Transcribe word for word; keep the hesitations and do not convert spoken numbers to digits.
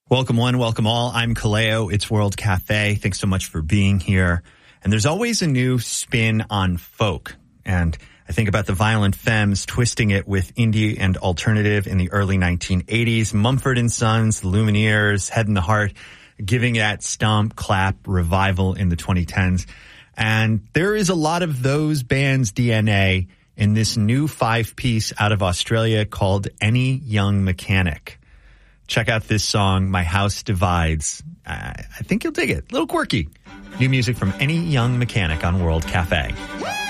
Welcome one, welcome all. I'm Kaleo. It's World Cafe. Thanks so much for being here. And there's always a new spin on folk. And I think about the Violent Femmes twisting it with indie and alternative in the early nineteen eighties. Mumford and Sons, the Lumineers, Head and the Heart, giving that stomp, clap revival in the twenty tens. And there is a lot of those bands' D N A in this new five-piece out of Australia called Any Young Mechanic. Check out this song, My House Divides. Uh, I think you'll dig it. A little quirky. New music from Any Young Mechanic on World Cafe.